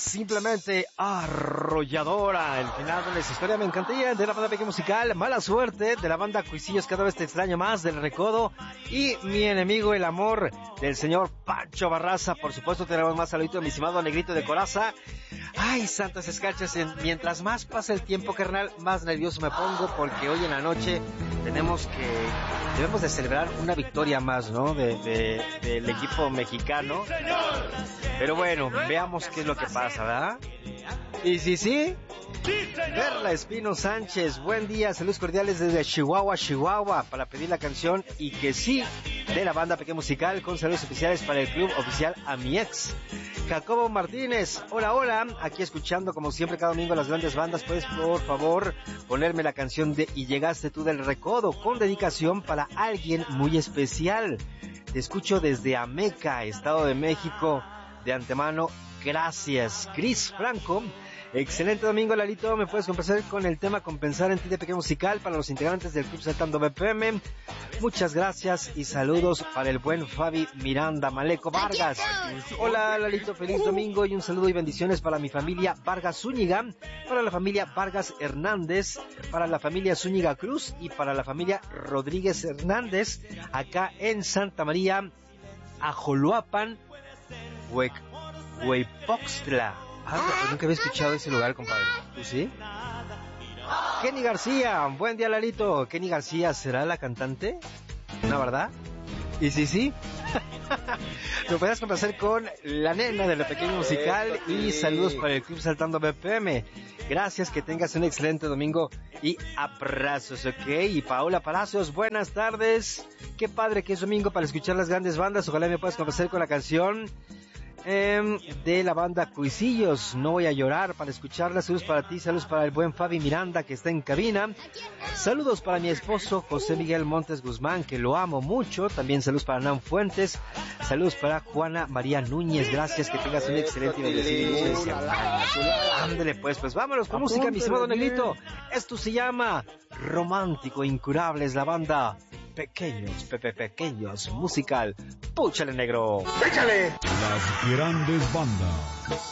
simplemente arrolladora. El final de esa historia me encantaría, de la banda Pequeño Musical, Mala Suerte, de la banda Cuisillos, Cada Vez Te Extraño Más, del Recodo, y Mi Enemigo el Amor, del señor Pancho Barraza. Por supuesto tenemos más saludito de mi estimado Negrito de Coraza. Ay, santas escarchas, mientras más pasa el tiempo, carnal, más nervioso me pongo, porque hoy en la noche debemos de celebrar una victoria más, ¿no? Del equipo mexicano. Pero bueno, veamos qué es lo que pasa, ¿verdad? Y sí. Perla Espino Sánchez, buen día, saludos cordiales desde Chihuahua, para pedir la canción Y que sí, de la banda Pequeño Musical, con saludos especiales para el club oficial A Mi Ex. Jacobo Martínez, hola, aquí escuchando como siempre cada domingo las grandes bandas. Puedes por favor ponerme la canción de Y Llegaste Tú del Recodo, con dedicación para alguien muy especial. Te escucho desde Ameca, Estado de México. De antemano, gracias. Cris Franco, excelente domingo, Lalito. ¿Me puedes complacer con el tema Compensar en ti de Pequeño Musical para los integrantes del Club Saltando BPM? Muchas gracias y saludos para el buen Fabi Miranda Maleco Vargas. Hola, Lalito, feliz domingo y un saludo y bendiciones para mi familia Vargas Zúñiga, para la familia Vargas Hernández, para la familia Zúñiga Cruz y para la familia Rodríguez Hernández, acá en Santa María Ajoloapan, Huepoxtla. Nunca había escuchado ese lugar, compadre. ¿Tú sí? Kenny García, buen día, Lalito. Kenny García, ¿será la cantante? ¿No, verdad? Y sí. Lo puedes complacer con la nena de la Pequeño Musical y saludos para el Club Saltando BPM. Gracias, que tengas un excelente domingo y abrazos, ¿ok? Y Paola Palacios, buenas tardes. Qué padre que es domingo para escuchar las grandes bandas. Ojalá me puedas complacer con la canción de la banda Cuisillos, No Voy a Llorar, para escucharla. Saludos para ti, saludos para el buen Fabi Miranda que está en cabina. Saludos para mi esposo José Miguel Montes Guzmán, que lo amo mucho. También saludos para Nan Fuentes. Saludos para Juana María Núñez. Gracias, que tengas un excelente y bendecido inicio de semana. Ándale pues vámonos con música, mi estimado Negrito. Esto se llama Romántico Incurable, es la banda Pequeños Musical. Púchale, negro. ¡Échale! Las grandes bandas.